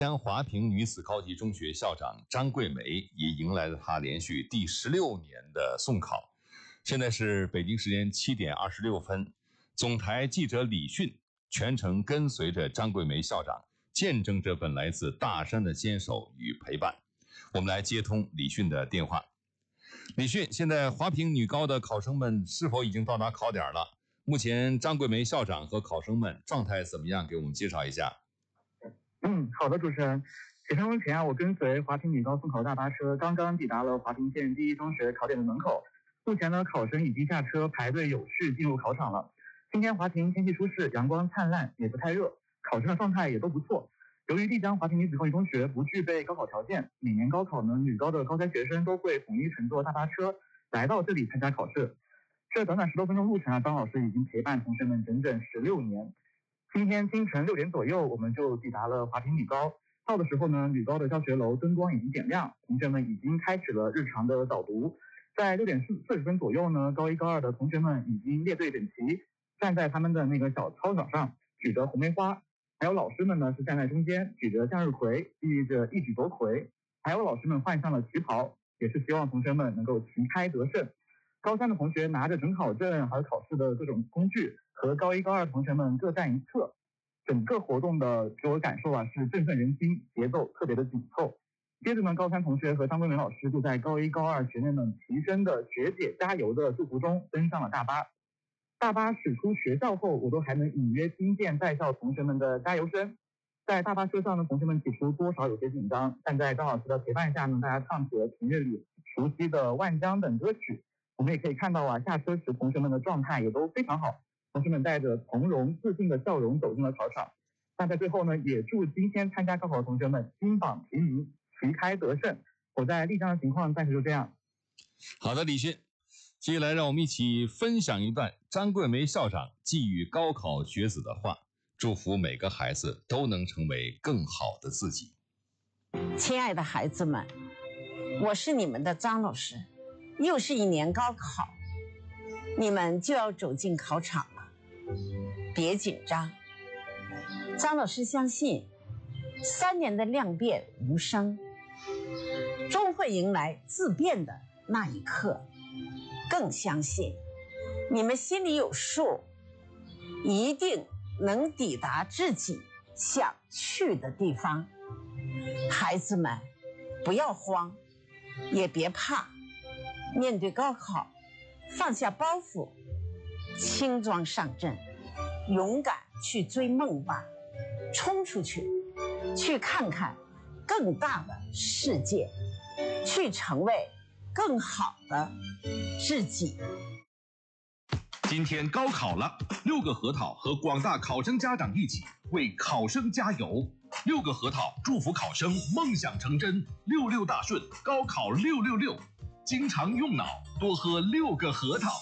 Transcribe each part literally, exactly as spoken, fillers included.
江华坪女子高级中学校长张桂梅也迎来了她连续第十六年的送考。现在是北京时间七点二十六分，总台记者李迅全程跟随着张桂梅校长，见证这份来自大山的坚守与陪伴。我们来接通李迅的电话。李迅，现在华坪女高的考生们是否已经到达考点了？目前张桂梅校长和考生们状态怎么样？给我们介绍一下。 嗯，好的，主持人。几分钟前啊，我跟随华坪女高送考大巴车刚刚抵达了华坪县第一中学考点的门口。目前呢，考生已经下车排队有序进入考场了。今天华坪天气舒适，阳光灿烂，也不太热，考生的状态也都不错。由于丽江华坪女子高级中学不具备高考条件，每年高考呢，女高的高三学生都会统一乘坐大巴车来到这里参加考试。这短短十多分钟路程啊，张老师已经陪伴同学们整整十六年。今天清晨六点左右，我们就抵达了华坪女高。到的时候呢，女高的教学楼灯光已经点亮，同学们已经开始了日常的导读。在六点四十分左右呢，高一高二的同学们已经列队整齐，站在他们的那个小操场上，举着红梅花。还有老师们呢是站在中间，举着向日葵，寓意着一举夺魁。还有老师们换上了旗袍，也是希望同学们能够旗开得胜。高三的同学拿着准考证还有考试的各种工具，和高一高二同学们各站一侧。整个活动的给我感受啊是振奋人心，节奏特别的紧凑。接着呢，高三同学和张桂梅老师就在高一高二学妹们齐声的学姐加油的祝福中登上了大巴。大巴驶出学校后，我都还能隐约听见在校同学们的加油声。在大巴车上呢，同学们起初多少有些紧张，但在张老师的陪伴下呢，大家唱起了平日里熟悉的《万江》等歌曲。我们也可以看到啊，下车时同学们的状态也都非常好，同学们带着从容自信的笑容走进了考场。那在最后呢，也祝今天参加高考的同学们金榜题名，旗开得胜。我在丽江的情况暂时就这样。 好的，李迅，接下来让我们一起分享一段张桂梅校长寄予高考学子的话，祝福每个孩子都能成为更好的自己。 亲爱的孩子们，我是你们的张老师。又是一年高考，你们就要走进考场了，别紧张。张老师相信，三年的量变无声，终会迎来自变的那一刻。更相信，你们心里有数，一定能抵达自己想去的地方。孩子们，不要慌，也别怕。面对高考，放下包袱，轻装上阵，勇敢去追梦吧，冲出去，去看看更大的世界，去成为更好的自己。 今天高考了，六个核桃和广大考生家长一起为考生加油。六个核桃祝福考生梦想成真，六六大顺，高考六六六。经常用脑，多喝六个核桃。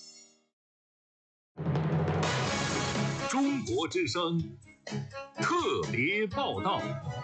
中国之声特别报道。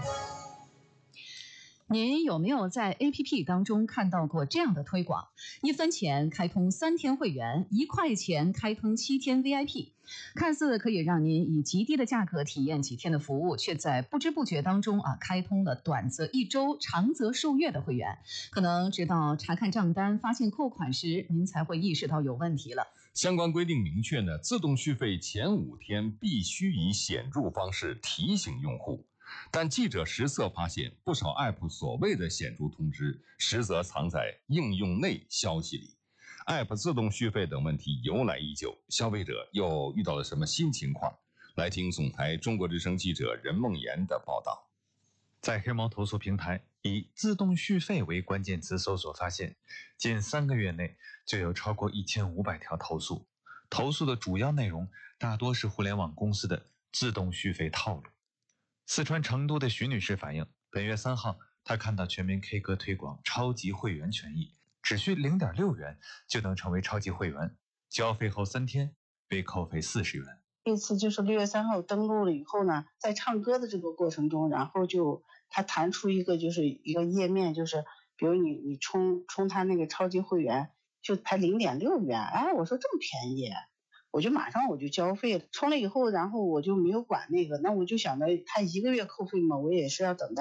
您有没有在 A P P 当中看到过这样的推广？一分钱开通三天会员，一块钱开通七天 V I P， 看似可以让您以极低的价格体验几天的服务，却在不知不觉当中啊，开通了短则一周，长则数月的会员。可能直到查看账单、发现扣款时，您才会意识到有问题了。 相关规定明确呢，自动续费前五天必须以显著方式提醒用户。但记者实测发现，不少 App 所谓的显著通知，实则藏在应用内消息里。App 自动续费等问题由来已久，消费者又遇到了什么新情况？来听总台中国之声记者任梦妍的报道。 在黑猫投诉平台以自动续费为关键词搜索发现，近三个月内就有超过一千五百条投诉，投诉的主要内容大多是互联网公司的自动续费套路。四川成都的徐女士反映，本月三号，她看到全民 K 歌推广超级会员权益，只需 零点六元就能成为超级会员，交费后三天被扣费四十元。 这次就是六月三号登录了以后呢，在唱歌的这个过程中，然后就它弹出一个就是一个页面，就是比如你你充充它那个超级会员就才 零点六元，哎，我说这么便宜， 我就马上我就交费了，充了以后，然后我就没有管那个，那我就想着他一个月扣费嘛，我也是要等到